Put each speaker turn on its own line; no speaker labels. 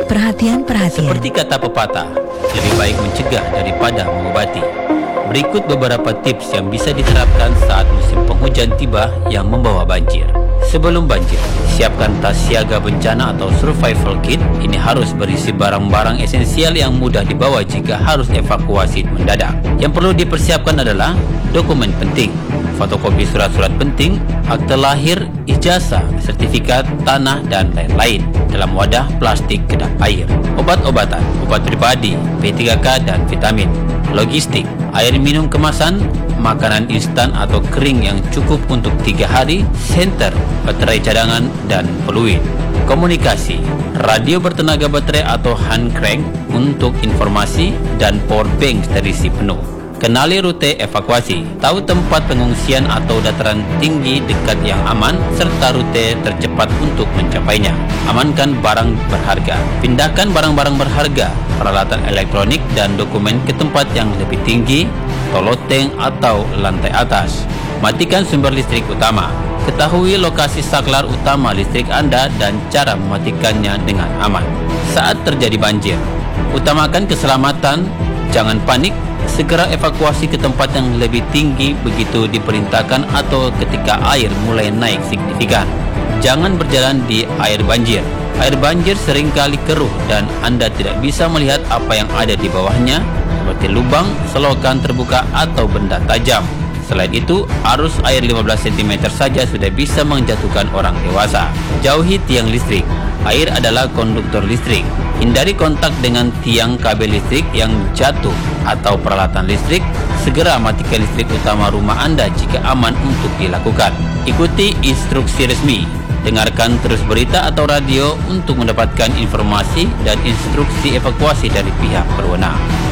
Perhatian.
Seperti kata pepatah, lebih baik mencegah daripada mengobati. Berikut beberapa tips yang bisa diterapkan saat musim penghujan tiba yang membawa banjir. Sebelum banjir, siapkan tas siaga bencana atau survival kit. Ini harus berisi barang-barang esensial yang mudah dibawa jika harus evakuasi mendadak. Yang perlu dipersiapkan adalah dokumen penting, fotokopi surat-surat penting, akte lahir, ijazah, sertifikat tanah, dan lain-lain dalam wadah plastik kedap air. Obat-obatan, obat pribadi, P3K dan vitamin. Logistik, air minum kemasan, makanan instan atau kering yang cukup untuk 3 hari, senter, baterai cadangan, dan peluit. Komunikasi, radio bertenaga baterai atau hand crank untuk informasi, dan power bank terisi penuh. Kenali rute evakuasi, tahu tempat pengungsian atau dataran tinggi dekat yang aman, serta rute tercepat untuk mencapainya. Amankan barang berharga, pindahkan barang-barang berharga, peralatan elektronik dan dokumen ke tempat yang lebih tinggi, loteng atau lantai atas. Matikan sumber listrik utama. Ketahui lokasi saklar utama listrik Anda dan cara mematikannya dengan aman. Saat terjadi banjir, utamakan keselamatan, jangan panik. Segera evakuasi ke tempat yang lebih tinggi begitu diperintahkan atau ketika air mulai naik signifikan. Jangan berjalan di air banjir. Air banjir seringkali keruh dan Anda tidak bisa melihat apa yang ada di bawahnya, seperti lubang, selokan terbuka atau benda tajam. Selain itu, arus air 15 cm saja sudah bisa menjatuhkan orang dewasa. Jauhi tiang listrik. Air adalah konduktor listrik. Hindari kontak dengan tiang kabel listrik yang jatuh atau peralatan listrik. Segera matikan listrik utama rumah Anda jika aman untuk dilakukan. Ikuti instruksi resmi. Dengarkan terus berita atau radio untuk mendapatkan informasi dan instruksi evakuasi dari pihak berwenang.